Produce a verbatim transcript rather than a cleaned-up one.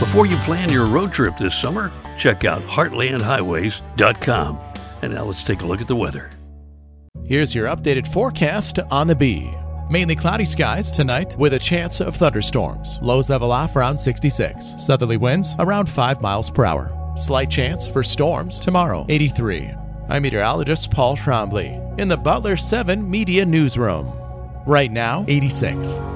Before you plan your road trip this summer, check out heartland highways dot com. And now let's take a look at the weather. Here's your updated forecast on the Bee. Mainly cloudy skies tonight with a chance of thunderstorms. Lows level off around sixty-six. Southerly winds around five miles per hour. Slight chance for storms tomorrow, eighty-three. I'm meteorologist Paul Trombley in the Butler seven Media Newsroom. Right now, eighty-six.